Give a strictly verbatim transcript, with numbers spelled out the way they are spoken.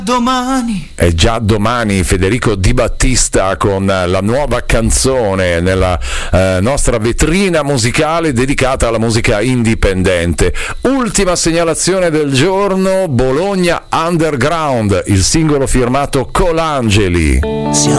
Domani. È già domani Federico Di Battista con la nuova canzone nella eh, nostra vetrina musicale dedicata alla musica indipendente. Ultima segnalazione del giorno: Bologna Underground, il singolo firmato Colangeli. Siamo